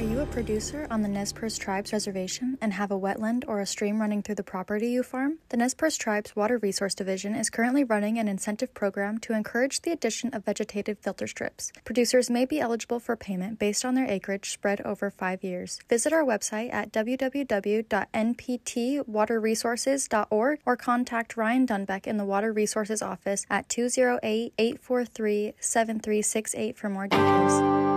you a producer on the Nez Perce Tribes Reservation and have a wetland or a stream running through the property you farm? The Nez Perce Tribes Water Resource Division is currently running an incentive program to encourage the addition of vegetative filter strips. Producers may be eligible for payment based on their acreage spread over 5 years. Visit our website at www.nptwaterresources.org or contact Ryan Dunbeck in the Water Resources Office at 208-843-7368 for more details.